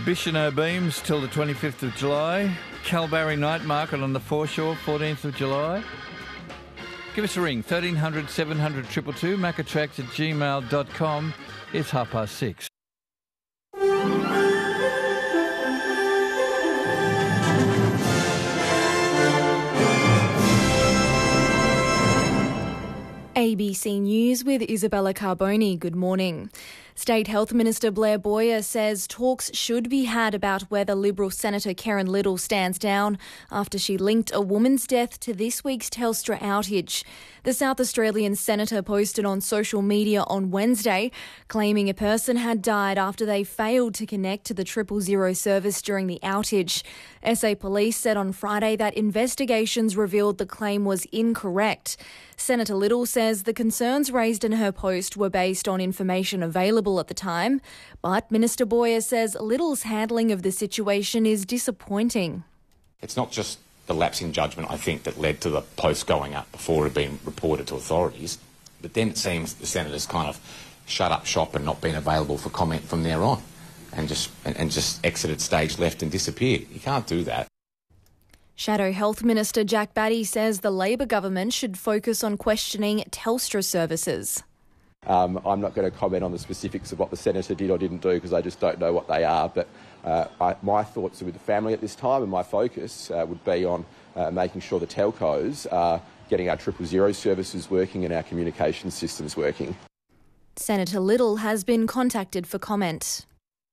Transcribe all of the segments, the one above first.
Bicheno Beams till the 25th of July. Kalbarri Night Market on the foreshore, 14th of July. Give us a ring, 1300 700 222, macatracks@gmail.com. It's 6:30. ABC News with Isabella Carboni. Good morning. State Health Minister Blair Boyer says talks should be had about whether Liberal Senator Karen Little stands down after she linked a woman's death to this week's Telstra outage. The South Australian senator posted on social media on Wednesday, claiming a person had died after they failed to connect to the 000 service during the outage. SA Police said on Friday that investigations revealed the claim was incorrect. Senator Little says the concerns raised in her post were based on information available at the time, but Minister Boyer says Little's handling of the situation is disappointing. It's not just the lapse in judgment, I think, that led to the post going up before it had been reported to authorities, but then it seems the senator's kind of shut up shop and not been available for comment from there on and just exited stage left and disappeared. You can't do that. Shadow Health Minister Jack Batty says the Labor government should focus on questioning Telstra services. I'm not going to comment on the specifics of what the senator did or didn't do because I just don't know what they are, but my thoughts are with the family at this time, and my focus would be on making sure the telcos are getting our 000 services working and our communication systems working. Senator Little has been contacted for comment.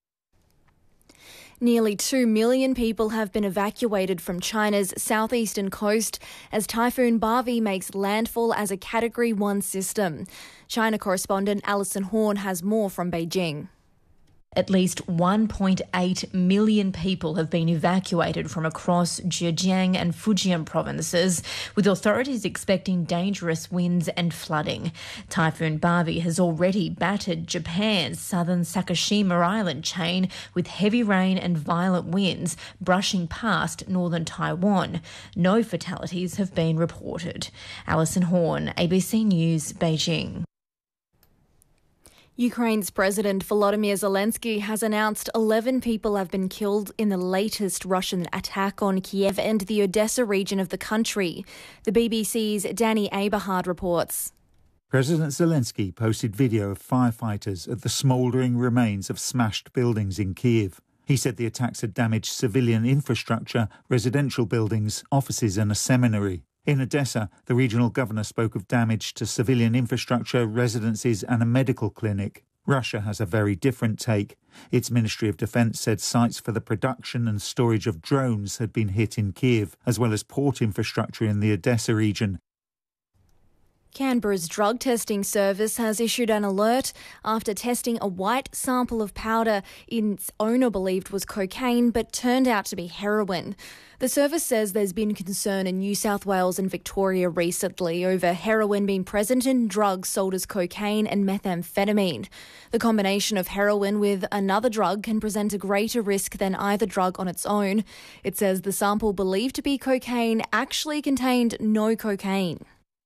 Nearly 2 million people have been evacuated from China's southeastern coast as Typhoon Bavi makes landfall as a Category 1 system. China correspondent Alison Horn has more from Beijing. At least 1.8 million people have been evacuated from across Zhejiang and Fujian provinces, with authorities expecting dangerous winds and flooding. Typhoon Bavi has already battered Japan's southern Sakishima Island chain with heavy rain and violent winds brushing past northern Taiwan. No fatalities have been reported. Alison Horn, ABC News, Beijing. Ukraine's President Volodymyr Zelensky has announced 11 people have been killed in the latest Russian attack on Kiev and the Odessa region of the country. The BBC's Danny Aberhard reports. President Zelensky posted video of firefighters at the smouldering remains of smashed buildings in Kiev. He said the attacks had damaged civilian infrastructure, residential buildings, offices and a seminary. In Odessa, the regional governor spoke of damage to civilian infrastructure, residences and a medical clinic. Russia has a very different take. Its Ministry of Defence said sites for the production and storage of drones had been hit in Kiev, as well as port infrastructure in the Odessa region. Canberra's drug testing service has issued an alert after testing a white sample of powder its owner believed was cocaine but turned out to be heroin. The service says there's been concern in New South Wales and Victoria recently over heroin being present in drugs sold as cocaine and methamphetamine. The combination of heroin with another drug can present a greater risk than either drug on its own. It says the sample believed to be cocaine actually contained no cocaine.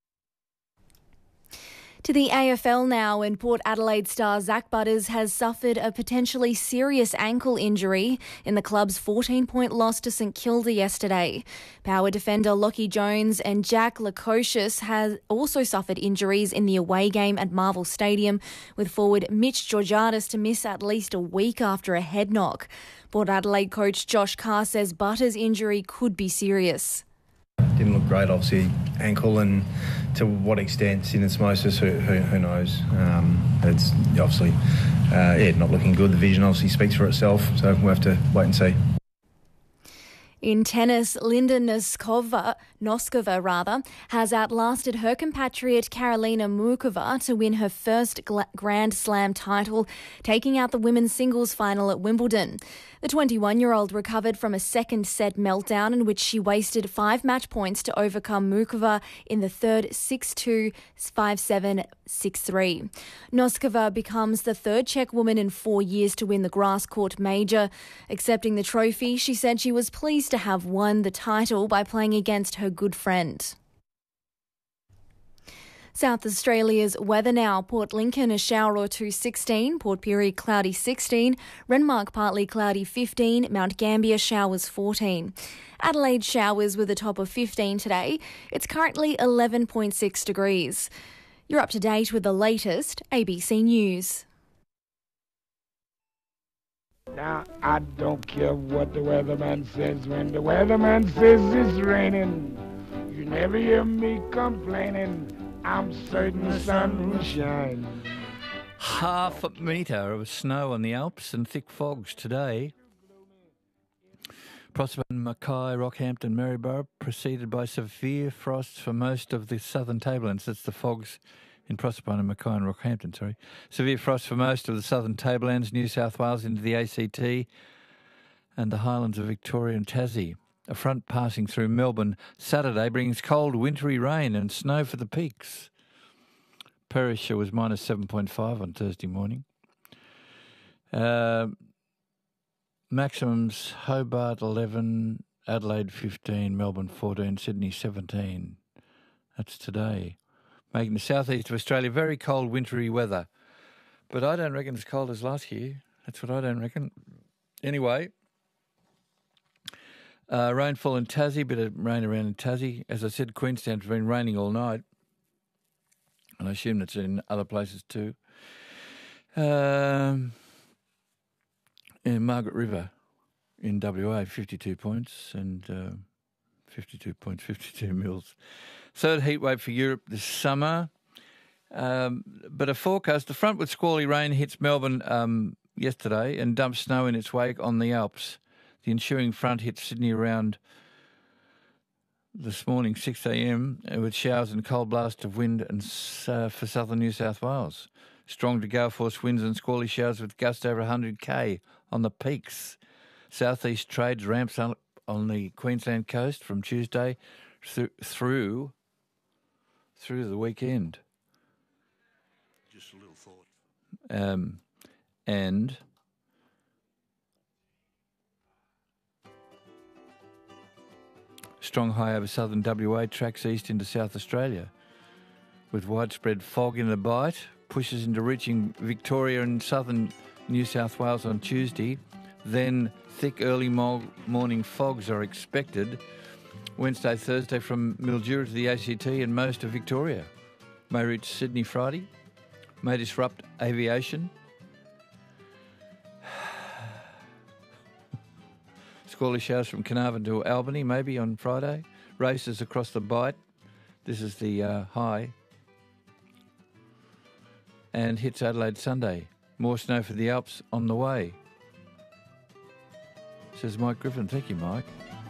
To the AFL now, and Port Adelaide star Zach Butters has suffered a potentially serious ankle injury in the club's 14-point loss to St Kilda yesterday. Power defender Lockie Jones and Jack Lukosius has also suffered injuries in the away game at Marvel Stadium, with forward Mitch Georgiadis to miss at least a week after a head knock. Port Adelaide coach Josh Carr says Butters' injury could be serious. Didn't look great, obviously, ankle, and to what extent syndesmosis, who knows. It's obviously not looking good. The vision obviously speaks for itself, so we'll have to wait and see. In tennis, Linda Noskova has outlasted her compatriot Karolina Muchova to win her first Grand Slam title, taking out the women's singles final at Wimbledon. The 21-year-old recovered from a second set meltdown in which she wasted 5 match points to overcome Muchova in the third 6-2, 5-7, 6-3. Noskova becomes the third Czech woman in 4 years to win the grass court major. Accepting the trophy, she said she was pleased to have won the title by playing against her good friend. South Australia's weather now. Port Lincoln a shower or two 16, Port Pirie cloudy 16, Renmark partly cloudy 15, Mount Gambier showers 14. Adelaide showers with a top of 15 today. It's currently 11.6 degrees. You're up to date with the latest ABC News. Now, I don't care what the weatherman says. When the weatherman says it's raining, you never hear me complaining. I'm certain the sun will shine. Half a metre of snow on the Alps and thick fogs today. Proserpine, Mackay, Rockhampton, Maryborough, preceded by severe frosts for most of the southern tablelands. That's the fogs in Proserpine and Mackay and Rockhampton, sorry. Severe frost for most of the southern tablelands, New South Wales into the ACT and the highlands of Victoria and Tassie. A front passing through Melbourne Saturday brings cold, wintry rain and snow for the peaks. Perisher was minus 7.5 on Thursday morning. Maximums, Hobart 11, Adelaide 15, Melbourne 14, Sydney 17. That's today. Making the southeast of Australia very cold, wintry weather. But I don't reckon as cold as last year. That's what I don't reckon. Anyway, rainfall in Tassie, bit of rain around in Tassie. As I said, Queenstown's been raining all night. And I assume it's in other places too. In Margaret River in WA, 52 points and 52 points, 52 mils. Third heatwave for Europe this summer. But a forecast, the front with squally rain hits Melbourne yesterday and dumps snow in its wake on the Alps. The ensuing front hit Sydney around this morning, 6 a.m, with showers and cold blast of wind and for southern New South Wales. Strong to gale force winds and squally showers with gusts over 100 km on the peaks. Southeast trades ramps up on the Queensland coast from Tuesday through the weekend. Just a little thought. And strong high over southern WA tracks east into South Australia with widespread fog in the bite, pushes into reaching Victoria and southern New South Wales on Tuesday. Then thick early morning fogs are expected Wednesday, Thursday from Mildura to the ACT and most of Victoria. May reach Sydney Friday. May disrupt aviation. Squally showers from Carnarvon to Albany, maybe on Friday. Races across the Bight. This is the high. And hits Adelaide Sunday. More snow for the Alps on the way. Says Mike Griffin. Thank you, Mike.